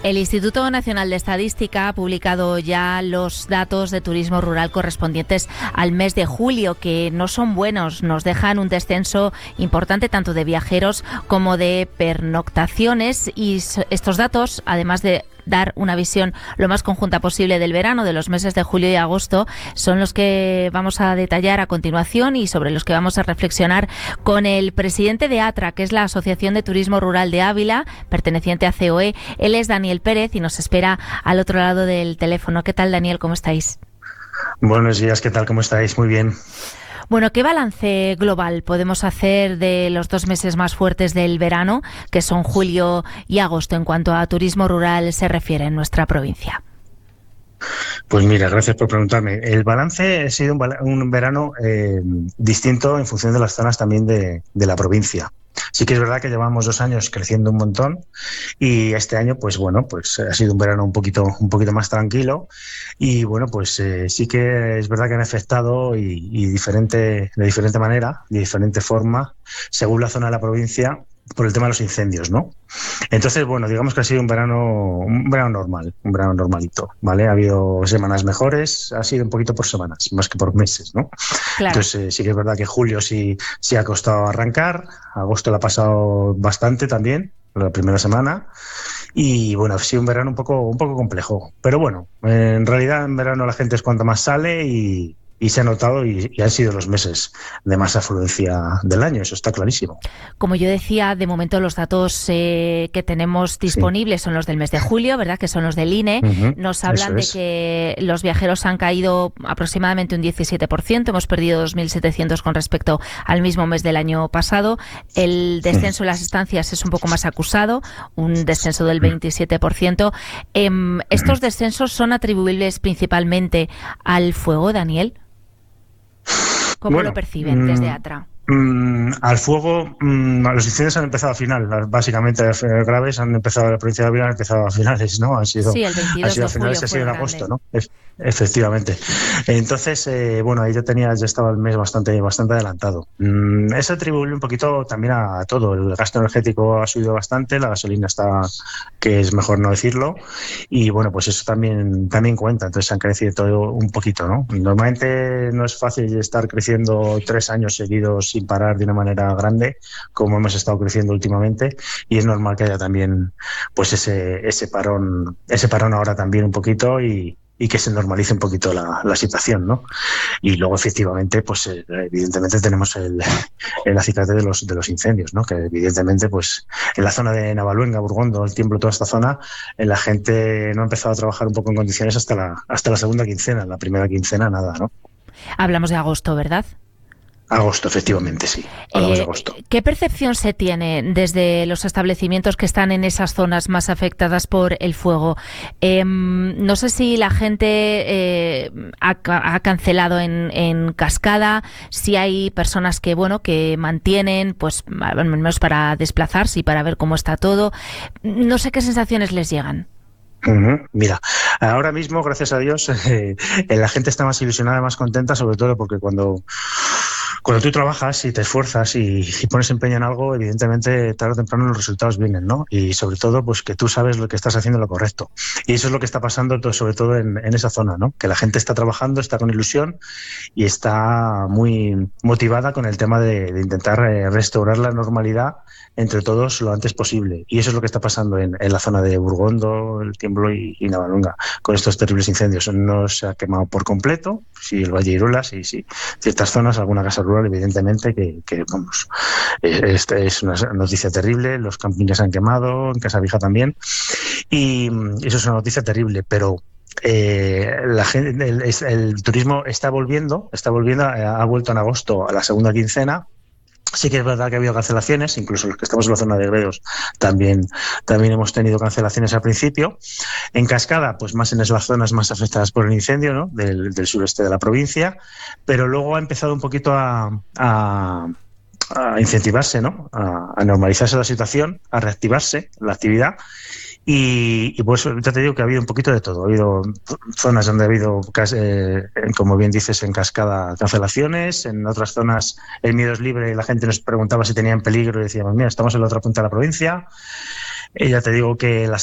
El Instituto Nacional de Estadística ha publicado ya los datos de turismo rural correspondientes al mes de julio, que no son buenos. Nos dejan un descenso importante tanto de viajeros como de pernoctaciones, y estos datos, además de dar una visión lo más conjunta posible del verano, de los meses de julio y agosto, son los que vamos a detallar a continuación y sobre los que vamos a reflexionar con el presidente de ATRA, que es la Asociación de Turismo Rural de Ávila, perteneciente a COE. Él es Daniel Pérez y nos espera al otro lado del teléfono. ¿Qué tal, Daniel? ¿Cómo estáis? Buenos días, ¿qué tal? ¿Cómo estáis? Muy bien. Bueno, ¿qué balance global podemos hacer de los 2 meses más fuertes del verano, que son julio y agosto, en cuanto a turismo rural se refiere en nuestra provincia? Pues mira, gracias por preguntarme. El balance ha sido un verano distinto en función de las zonas también de la provincia. Sí que es verdad que llevamos 2 años creciendo un montón y este año, pues bueno, pues ha sido un verano un poquito más tranquilo y bueno, pues sí que es verdad que han afectado de diferente manera, de diferente forma, según la zona de la provincia, por el tema de los incendios, ¿no? Entonces, bueno, digamos que ha sido un verano normal, un verano normalito, ¿vale? Ha habido semanas mejores, ha sido un poquito por semanas, más que por meses, ¿no? Claro. Entonces, sí que es verdad que julio sí ha costado arrancar, agosto lo ha pasado bastante también, la primera semana, y bueno, ha sido un verano un poco complejo, pero bueno, en realidad en verano la gente es cuanto más sale y se ha notado y han sido los meses de más afluencia del año, eso está clarísimo. Como yo decía, de momento los datos que tenemos disponibles son los del mes de julio, ¿verdad? Que son los del INE. Nos hablan de que los viajeros han caído aproximadamente un 17%, hemos perdido 2.700 con respecto al mismo mes del año pasado. El descenso de las estancias es un poco más acusado, un descenso del 27%. ¿Estos descensos son atribuibles principalmente al fuego, Daniel? ¿Cómo lo perciben desde ATRA? Al fuego, los incendios han empezado a final, básicamente graves han empezado, la provincia de Ávila han empezado a finales, ¿no? Sí, el 22 de julio ha sido en agosto, ¿no? Efectivamente. Entonces, bueno, ahí ya estaba el mes bastante adelantado. Es atribuible un poquito también a todo. El gasto energético ha subido bastante, la gasolina está, que es mejor no decirlo, y bueno, pues eso también cuenta. Entonces han crecido todo un poquito, ¿no? Normalmente no es fácil estar creciendo 3 años seguidos sin parar de una manera grande, como hemos estado creciendo últimamente, y es normal que haya también pues ese parón ahora también un poquito y que se normalice un poquito la situación, ¿no? Y luego efectivamente pues evidentemente tenemos el acicate de los incendios, ¿no? Que evidentemente pues en la zona de Navaluenga, Burgondo, El Tiemblo, toda esta zona, la gente no ha empezado a trabajar un poco en condiciones hasta la segunda quincena, la primera quincena nada, ¿no? Hablamos de agosto, ¿verdad? Agosto, efectivamente, sí. Hablamos de agosto. ¿Qué percepción se tiene desde los establecimientos que están en esas zonas más afectadas por el fuego? No sé si la gente ha cancelado en cascada, si hay personas que mantienen, pues al menos para desplazarse y para ver cómo está todo. No sé qué sensaciones les llegan. Mira, ahora mismo, gracias a Dios, la gente está más ilusionada, más contenta, sobre todo porque cuando tú trabajas y te esfuerzas y pones empeño en algo, evidentemente tarde o temprano los resultados vienen, ¿no? Y sobre todo, pues que tú sabes lo que estás haciendo lo correcto. Y eso es lo que está pasando, sobre todo en esa zona, ¿no? Que la gente está trabajando, está con ilusión y está muy motivada con el tema de intentar restaurar la normalidad entre todos lo antes posible. Y eso es lo que está pasando en la zona de Burgondo, El Tiemblo y Navaluenga, con estos terribles incendios. No se ha quemado por completo, sí, el Valle de Iruela, sí, ciertas zonas, alguna casa rural, evidentemente, que vamos, es una noticia terrible. Los campings se han quemado, en Casa Vieja también, y eso es una noticia terrible, pero la gente, el turismo está volviendo, ha vuelto en agosto a la segunda quincena. Sí que es verdad que ha habido cancelaciones, incluso los que estamos en la zona de Gredos también hemos tenido cancelaciones al principio. En cascada, pues más en las zonas más afectadas por el incendio, ¿no? del sureste de la provincia, pero luego ha empezado un poquito a incentivarse, ¿no? A normalizarse la situación, a reactivarse la actividad. Y pues ya te digo que ha habido un poquito de todo. Ha habido zonas donde ha habido, como bien dices, en cascada cancelaciones, en otras zonas el miedo es libre y la gente nos preguntaba si tenían peligro y decíamos, mira, estamos en la otra punta de la provincia. Ya te digo que las